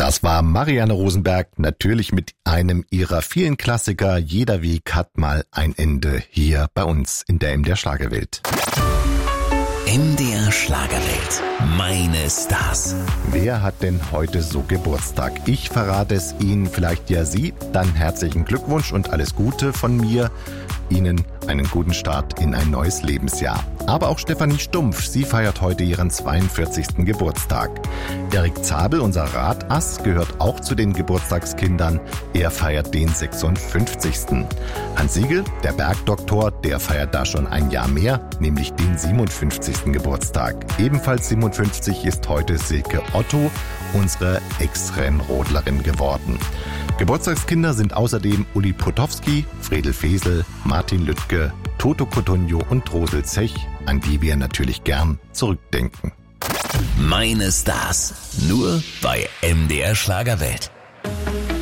Das war Marianne Rosenberg, natürlich mit einem ihrer vielen Klassiker. Jeder Weg hat mal ein Ende hier bei uns in der MDR Schlagerwelt. MDR Schlagerwelt. Meine Stars. Wer hat denn heute so Geburtstag? Ich verrate es Ihnen, vielleicht ja Sie. Dann herzlichen Glückwunsch und alles Gute von mir. Ihnen einen guten Start in ein neues Lebensjahr. Aber auch Stefanie Stumpf, sie feiert heute ihren 42. Geburtstag. Erik Zabel, unser Radass, gehört auch zu den Geburtstagskindern. Er feiert den 56. Hans Siegel, der Bergdoktor, der feiert da schon ein Jahr mehr, nämlich den 57. Geburtstag. Ebenfalls 57 ist heute Silke Otto, unsere Ex-Rennrodlerin geworden. Geburtstagskinder sind außerdem Uli Potowski, Fredel Fesel, Martin Lüttke, Toto Cotugno und Rosel Zech, an die wir natürlich gern zurückdenken. Meine Stars. Nur bei MDR Schlagerwelt.